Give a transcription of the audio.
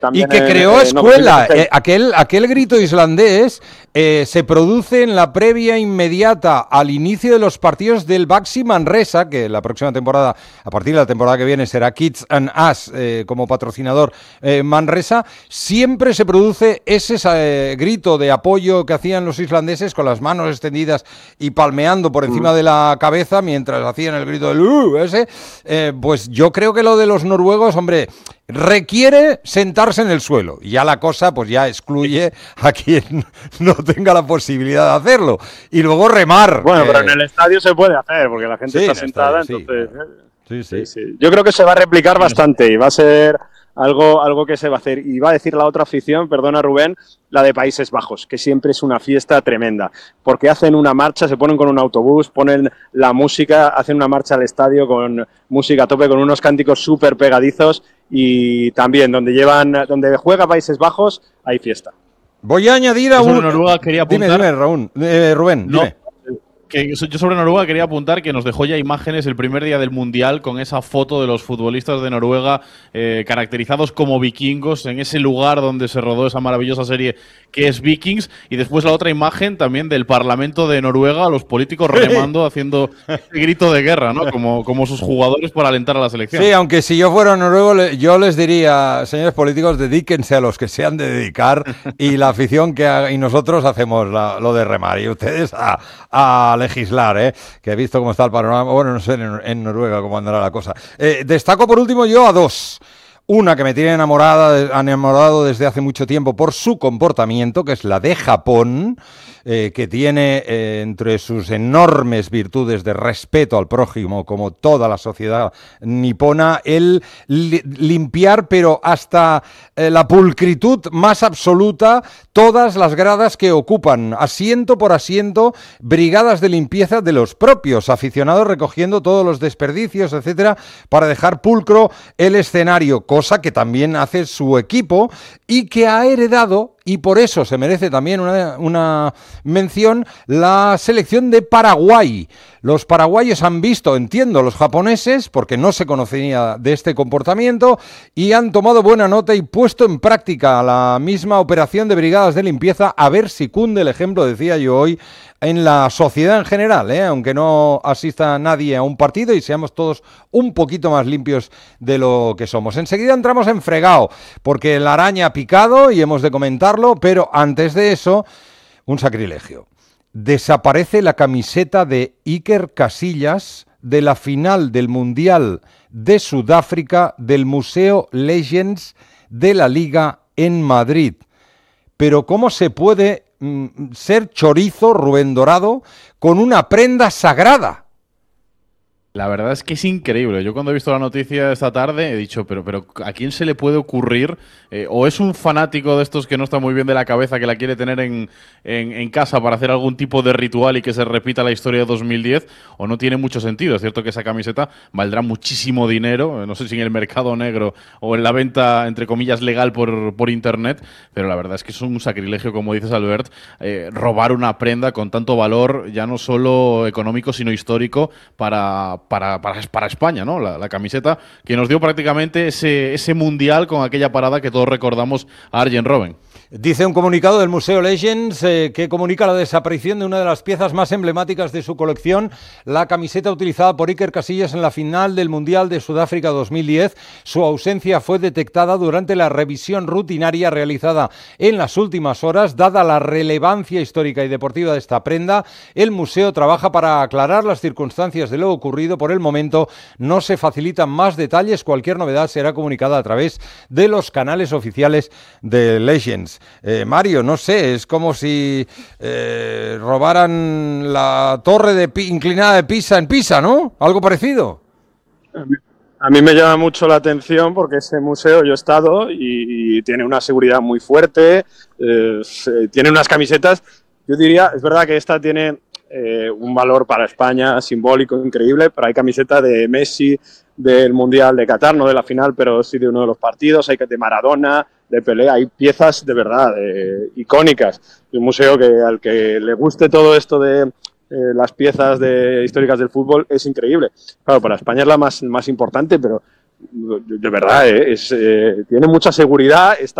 Y que creó escuela. Aquel grito islandés se produce en la previa inmediata al inicio de los partidos del Baxi Manresa, que la próxima temporada, a partir de la temporada que viene, será Kids and Us como patrocinador Manresa. Siempre se produce ese grito de apoyo que hacían los islandeses con las manos extendidas y palmeando por encima de la cabeza mientras hacían el grito del ese. Pues yo creo que lo de los noruegos, hombre, requiere sentarse en el suelo. Y ya la cosa, pues ya excluye a quien no tenga la posibilidad de hacerlo. Y luego remar. Bueno, pero en el estadio se puede hacer, porque la gente está sentada, entonces... Sí. Yo creo que se va a replicar bastante y va a ser algo que se va a hacer. Y va a decir la otra afición, perdona Rubén, la de Países Bajos, que siempre es una fiesta tremenda, porque hacen una marcha, se ponen con un autobús, ponen la música, hacen una marcha al estadio con música a tope, con unos cánticos súper pegadizos, y también donde juega Países Bajos hay fiesta. Voy a añadir a un... Noruega quería apuntar... Dime, Rubén, no. dime. Yo sobre Noruega quería apuntar que nos dejó ya imágenes el primer día del Mundial con esa foto de los futbolistas de Noruega caracterizados como vikingos en ese lugar donde se rodó esa maravillosa serie que es Vikings, y después la otra imagen también del Parlamento de Noruega, los políticos remando, haciendo grito de guerra, ¿no? Como sus jugadores para alentar a la selección. Sí, aunque si yo fuera noruego, yo les diría, señores políticos, dedíquense a los que se han de dedicar, y la afición y nosotros hacemos lo de remar, y ustedes a legislar, que he visto cómo está el panorama. Bueno, no sé en Noruega cómo andará la cosa. Destaco por último yo a dos. Una que me tiene enamorado desde hace mucho tiempo por su comportamiento, que es la de Japón, que tiene entre sus enormes virtudes de respeto al prójimo, como toda la sociedad nipona, el limpiar, pero hasta la pulcritud más absoluta, todas las gradas que ocupan, asiento por asiento, brigadas de limpieza de los propios aficionados, recogiendo todos los desperdicios, etcétera, para dejar pulcro el escenario, cosa que también hace su equipo y que ha heredado, y por eso se merece también una mención, la selección de Paraguay. Los paraguayos han visto, entiendo, los japoneses, porque no se conocía de este comportamiento, y han tomado buena nota y puesto en práctica la misma operación de brigadas de limpieza, a ver si cunde el ejemplo, decía yo hoy, en la sociedad en general, aunque no asista nadie a un partido y seamos todos un poquito más limpios de lo que somos. Enseguida entramos en fregado, porque la araña ha picado y hemos de comentarlo, pero antes de eso, un sacrilegio. Desaparece la camiseta de Iker Casillas de la final del Mundial de Sudáfrica del Museo Legends de la Liga en Madrid. Pero ¿cómo se puede ser chorizo, Rubén Dorado, con una prenda sagrada? La verdad es que es increíble. Yo cuando he visto la noticia esta tarde he dicho, pero ¿a quién se le puede ocurrir? O es un fanático de estos que no está muy bien de la cabeza, que la quiere tener en casa para hacer algún tipo de ritual y que se repita la historia de 2010, o no tiene mucho sentido. Es cierto que esa camiseta valdrá muchísimo dinero, no sé si en el mercado negro o en la venta, entre comillas, legal por internet, pero la verdad es que es un sacrilegio, como dices, Albert, robar una prenda con tanto valor, ya no solo económico, sino histórico para España, ¿no? La camiseta que nos dio prácticamente ese mundial con aquella parada que todos recordamos a Arjen Robben. Dice un comunicado del Museo Legends que comunica la desaparición de una de las piezas más emblemáticas de su colección, la camiseta utilizada por Iker Casillas en la final del Mundial de Sudáfrica 2010. Su ausencia fue detectada durante la revisión rutinaria realizada en las últimas horas. Dada la relevancia histórica y deportiva de esta prenda, el museo trabaja para aclarar las circunstancias de lo ocurrido. Por el momento no se facilitan más detalles. Cualquier novedad será comunicada a través de los canales oficiales de Legends. Mario, no sé, es como si robaran la torre inclinada de Pisa en Pisa, ¿no? Algo parecido. A mí me llama mucho la atención porque ese museo yo he estado y tiene una seguridad muy fuerte, tiene unas camisetas, yo diría, es verdad que esta tiene un valor para España simbólico increíble, pero hay camiseta de Messi del Mundial de Qatar, no de la final, pero sí de uno de los partidos, hay de Maradona, de Pelé, hay piezas de verdad icónicas. Un museo al que le guste todo esto de las piezas históricas del fútbol es increíble. Claro, para España es la más importante, pero de verdad, tiene mucha seguridad, está